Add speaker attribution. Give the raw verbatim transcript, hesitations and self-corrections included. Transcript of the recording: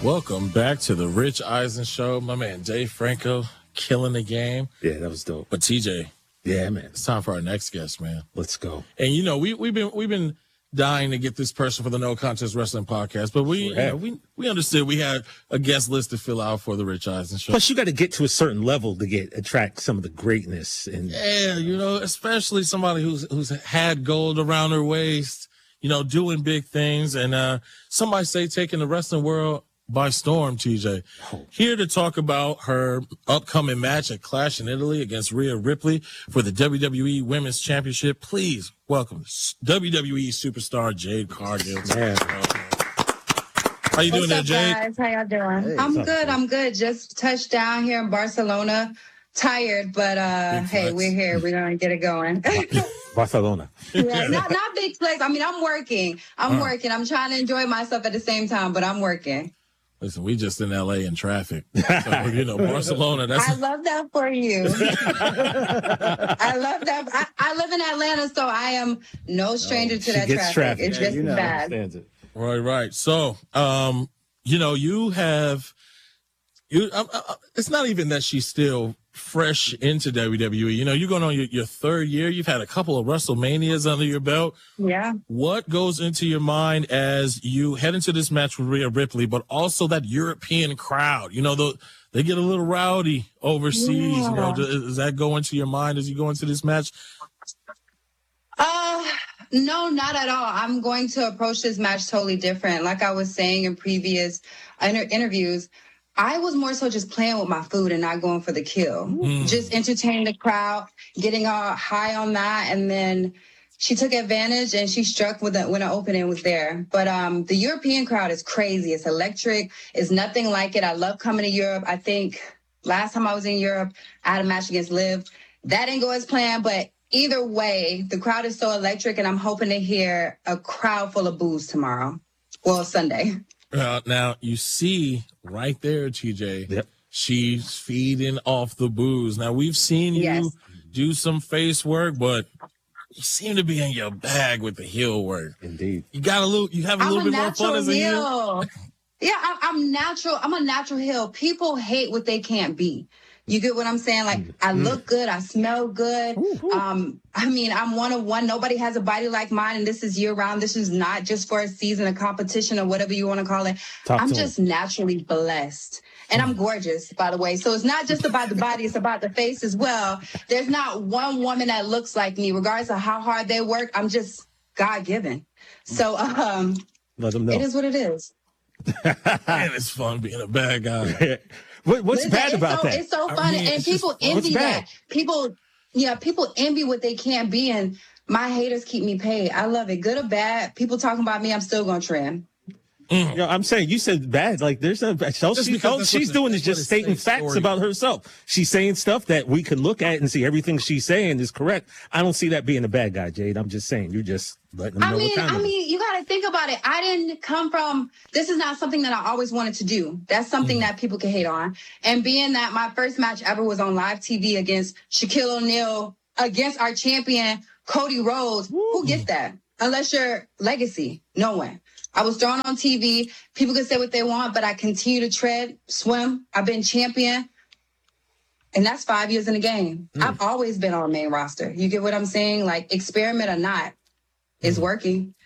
Speaker 1: Welcome back to the Rich Eisen Show. My man Dave Franco killing the game.
Speaker 2: Yeah, that was dope.
Speaker 1: But T J,
Speaker 2: yeah, man,
Speaker 1: it's time for our next guest, man.
Speaker 2: Let's go.
Speaker 1: And you know, we we've been we've been dying to get this person for the No Contest Wrestling Podcast, but we sure you know, we we understood we had a guest list to fill out for the Rich Eisen Show.
Speaker 2: Plus, you got to get to a certain level to get attract some of the greatness. And
Speaker 1: yeah, you know, especially somebody who's who's had gold around her waist, you know, doing big things, and uh, somebody say taking the wrestling world by storm, T J. Oh. Here to talk about her upcoming match at Clash in Italy against Rhea Ripley for the W W E Women's Championship. Please welcome W W E superstar Jade Cargill.
Speaker 2: Yeah.
Speaker 1: How you doing
Speaker 3: What's
Speaker 1: there,
Speaker 3: up,
Speaker 1: Jade?
Speaker 3: guys? How y'all doing?
Speaker 2: Hey,
Speaker 3: I'm
Speaker 2: up,
Speaker 3: good.
Speaker 2: man?
Speaker 3: I'm good. Just touched down here in Barcelona. Tired, but uh, hey, we're here. We're gonna get it going.
Speaker 2: Barcelona.
Speaker 3: Yeah, not not big flex. I mean, I'm working. I'm
Speaker 1: Uh.
Speaker 3: working. I'm trying to enjoy myself at the same time, but I'm working.
Speaker 1: Listen, we just in L A in traffic. So, you know, Barcelona, that's...
Speaker 3: I love that for you. I love that. I, I live in Atlanta, so I am no stranger to
Speaker 2: She
Speaker 3: that
Speaker 2: gets
Speaker 3: traffic.
Speaker 2: traffic.
Speaker 3: It's
Speaker 2: Yeah,
Speaker 3: just
Speaker 2: you know,
Speaker 3: bad.
Speaker 2: understands it.
Speaker 1: Right, right. So, um, you know, you have... You, uh, uh, it's not even that she's still fresh into W W E. You know, you're going on your, your third year. You've had a couple of WrestleManias under your belt.
Speaker 3: Yeah.
Speaker 1: What goes into your mind as you head into this match with Rhea Ripley, but also that European crowd? You know, the, they get a little rowdy overseas.
Speaker 3: Yeah.
Speaker 1: You know, does, does that go into your mind as you go into this match?
Speaker 3: Uh, no, not at all. I'm going to approach this match totally different. Like I was saying in previous inter- interviews, I was more so just playing with my food and not going for the kill.
Speaker 1: Mm.
Speaker 3: Just entertaining the crowd, getting all high on that, and then she took advantage and she struck with it when an opening was there. But um, the European crowd is crazy. It's electric. It's nothing like it. I love coming to Europe. I think last time I was in Europe, I had a match against Liv. That didn't go as planned, but either way, the crowd is so electric, and I'm hoping to hear a crowd full of boos tomorrow. Well, Sunday.
Speaker 1: Uh, now, you see right there, T J,
Speaker 2: Yep.
Speaker 1: she's feeding off the booze. Now, we've seen you
Speaker 3: Yes.
Speaker 1: do some face work, but you seem to be in your bag with the heel work.
Speaker 2: Indeed.
Speaker 1: You got a little, you have a
Speaker 3: I'm
Speaker 1: little
Speaker 3: a
Speaker 1: bit more fun
Speaker 3: natural
Speaker 1: as a heel.
Speaker 3: heel. Yeah, I, I'm natural. I'm a natural heel. People hate what they can't be. You get what I'm saying? Like, I look good. I smell good. Um, I mean, I'm one of one. Nobody has a body like mine, and this is year round. This is not just for a season, a competition, or whatever you want to call it.
Speaker 2: Talk
Speaker 3: I'm
Speaker 2: to
Speaker 3: just naturally blessed. And I'm gorgeous, by the way. So it's not just about the body, it's about the face as well. There's not one woman that looks like me, regardless of how hard they work. I'm just God-given. So um,
Speaker 2: Let them know.
Speaker 3: it is what it is.
Speaker 1: Man, it's fun being a bad guy.
Speaker 2: what, what's
Speaker 3: Listen,
Speaker 2: bad
Speaker 3: it's
Speaker 2: about
Speaker 3: so,
Speaker 2: that?
Speaker 3: It's so
Speaker 1: I
Speaker 3: fun,
Speaker 1: mean,
Speaker 3: and
Speaker 1: it's just
Speaker 3: people
Speaker 1: fun.
Speaker 2: What's
Speaker 3: envy
Speaker 2: bad?
Speaker 3: that. People, yeah, people envy what they can't be, and my haters keep me paid. I love it, good or bad. People talking about me, I'm still gonna trend.
Speaker 2: You know, I'm saying you said bad. Like there's no. So
Speaker 1: Just
Speaker 2: she,
Speaker 1: because
Speaker 2: all
Speaker 1: that's
Speaker 2: she's
Speaker 1: what the-
Speaker 2: doing is
Speaker 1: that's what
Speaker 2: just
Speaker 1: it
Speaker 2: stating
Speaker 1: says,
Speaker 2: facts
Speaker 1: story.
Speaker 2: about herself. She's saying stuff that we can look at and see everything she's saying is correct. I don't see that being a bad guy, Jade. I'm just saying you're just letting them
Speaker 3: I
Speaker 2: know
Speaker 3: mean,
Speaker 2: what time
Speaker 3: I
Speaker 2: it is.
Speaker 3: mean, you got to think about it. I didn't come from. This is not something that I always wanted to do. That's something that people can hate on. And being that my first match ever was on live T V against Shaquille O'Neal against our champion Cody Rhodes, who gets that? Unless you're legacy, no one. I was thrown on T V. People can say what they want, but I continue to tread, swim. I've been champion. And that's five years in the game. I've always been on the main roster. You get what I'm saying? Like, experiment or not, it's working.